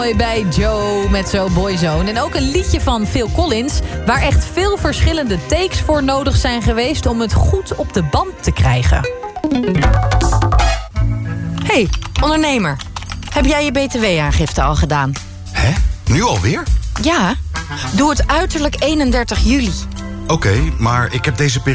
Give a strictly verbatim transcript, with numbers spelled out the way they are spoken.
Bij Joe met zo Boyzone. En ook een liedje van Phil Collins, waar echt veel verschillende takes voor nodig zijn geweest om het goed op de band te krijgen. Hey, ondernemer. Heb jij je B T W-aangifte al gedaan? Hè? Nu alweer? Ja, doe het uiterlijk eenendertig juli. Oké, okay, maar ik heb deze periode